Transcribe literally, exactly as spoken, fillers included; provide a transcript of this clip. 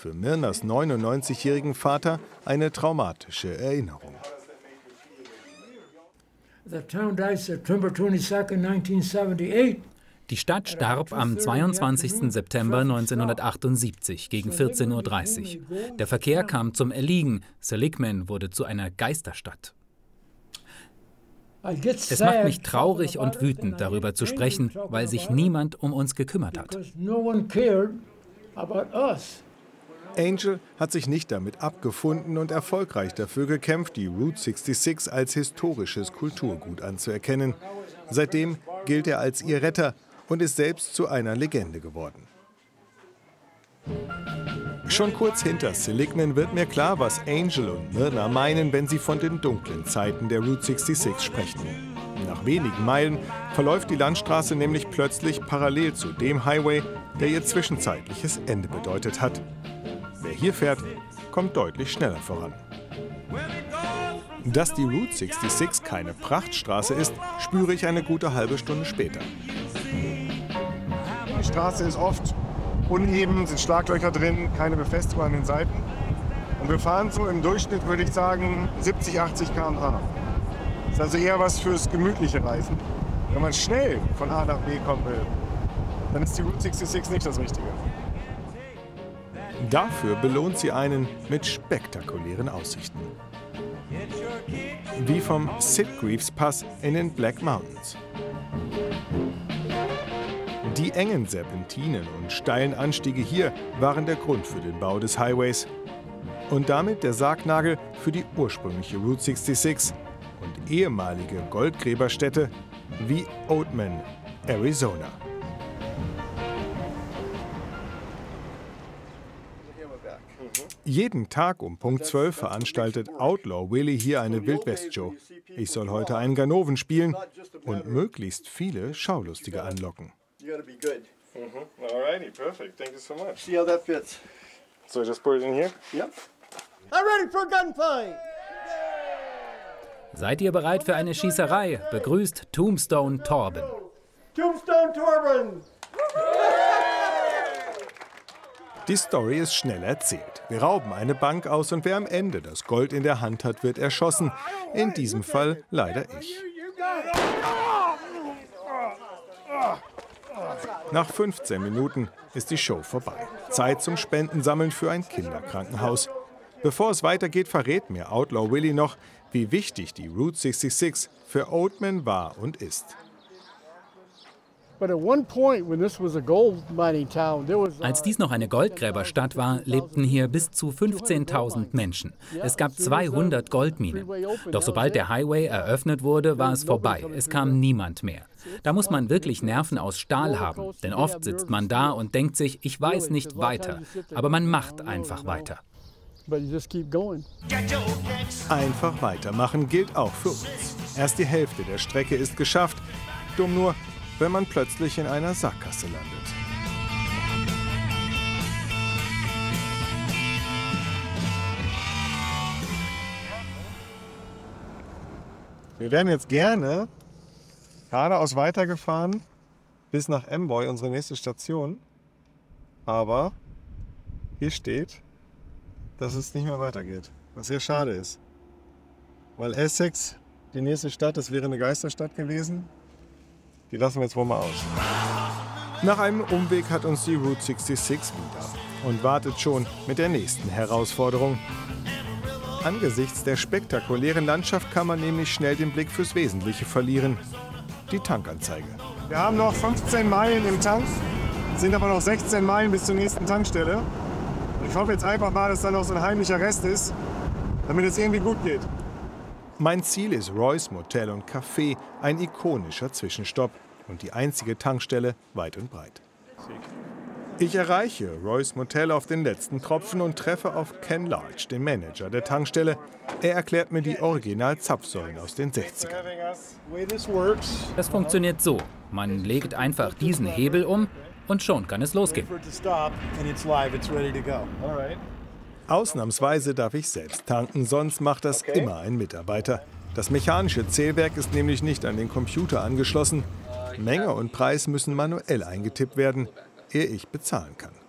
für Myrnas neunundneunzigjährigen Vater eine traumatische Erinnerung. Die Stadt starb am zweiundzwanzigsten September neunzehnhundertachtundsiebzig gegen vierzehn Uhr dreißig. Der Verkehr kam zum Erliegen. Seligman wurde zu einer Geisterstadt. Es macht mich traurig und wütend, darüber zu sprechen, weil sich niemand um uns gekümmert hat. Angel hat sich nicht damit abgefunden und erfolgreich dafür gekämpft, die Route sechsundsechzig als historisches Kulturgut anzuerkennen. Seitdem gilt er als ihr Retter und ist selbst zu einer Legende geworden. Schon kurz hinter Seligman wird mir klar, was Angel und Myrna meinen, wenn sie von den dunklen Zeiten der Route sechsundsechzig sprechen. Nach wenigen Meilen verläuft die Landstraße nämlich plötzlich parallel zu dem Highway, der ihr zwischenzeitliches Ende bedeutet hat. Wer hier fährt, kommt deutlich schneller voran. Dass die Route sechsundsechzig keine Prachtstraße ist, spüre ich eine gute halbe Stunde später. Die Straße ist oft uneben, sind Schlaglöcher drin, keine Befestigung an den Seiten. Und wir fahren so im Durchschnitt, würde ich sagen, siebzig, achtzig Kilometer pro Stunde. Das ist also eher was fürs gemütliche Reisen. Wenn man schnell von A nach B kommen will, dann ist die Route sechsundsechzig nicht das Richtige. Dafür belohnt sie einen mit spektakulären Aussichten. Wie vom Sitgreaves Pass in den Black Mountains. Die engen Serpentinen und steilen Anstiege hier waren der Grund für den Bau des Highways. Und damit der Sargnagel für die ursprüngliche Route sechsundsechzig und ehemalige Goldgräberstädte wie Oatman, Arizona. Jeden Tag um Punkt zwölf veranstaltet Outlaw Willie hier eine Wildwest-Show. Ich soll heute einen Ganoven spielen und möglichst viele Schaulustige anlocken. Seid ihr bereit für eine Schießerei? Begrüßt Tombstone Torben. Tombstone Torben! Die Story ist schnell erzählt. Wir rauben eine Bank aus und wer am Ende das Gold in der Hand hat, wird erschossen. In diesem Fall leider ich. Nach fünfzehn Minuten ist die Show vorbei. Zeit zum Spendensammeln für ein Kinderkrankenhaus. Bevor es weitergeht, verrät mir Outlaw Willie noch, wie wichtig die Route sechsundsechzig für Oatman war und ist. Als dies noch eine Goldgräberstadt war, lebten hier bis zu fünfzehntausend Menschen. Es gab zweihundert Goldminen. Doch sobald der Highway eröffnet wurde, war es vorbei. Es kam niemand mehr. Da muss man wirklich Nerven aus Stahl haben. Denn oft sitzt man da und denkt sich, ich weiß nicht weiter. Aber man macht einfach weiter. Einfach weitermachen gilt auch für uns. Erst die Hälfte der Strecke ist geschafft. Dumm nur, wenn man plötzlich in einer Sackgasse landet. Wir wären jetzt gerne geradeaus weitergefahren bis nach Amboy, unsere nächste Station. Aber hier steht, dass es nicht mehr weitergeht, was sehr schade ist. Weil Essex, die nächste Stadt, das wäre eine Geisterstadt gewesen. Die lassen wir jetzt wohl mal aus. Nach einem Umweg hat uns die Route sechsundsechzig wieder und wartet schon mit der nächsten Herausforderung. Angesichts der spektakulären Landschaft kann man nämlich schnell den Blick fürs Wesentliche verlieren. Die Tankanzeige. Wir haben noch fünfzehn Meilen im Tank, sind aber noch sechzehn Meilen bis zur nächsten Tankstelle. Ich hoffe jetzt einfach mal, dass da noch so ein heimlicher Rest ist, damit es irgendwie gut geht. Mein Ziel ist Roy's Motel und Café, ein ikonischer Zwischenstopp und die einzige Tankstelle weit und breit. Ich erreiche Roy's Motel auf den letzten Tropfen und treffe auf Ken Large, den Manager der Tankstelle. Er erklärt mir die Original-Zapfsäulen aus den sechzigern. Das funktioniert so. Man legt einfach diesen Hebel um und schon kann es losgehen. Ausnahmsweise darf ich selbst tanken, sonst macht das okay. immer ein Mitarbeiter. Das mechanische Zählwerk ist nämlich nicht an den Computer angeschlossen. Menge und Preis müssen manuell eingetippt werden, ehe ich bezahlen kann.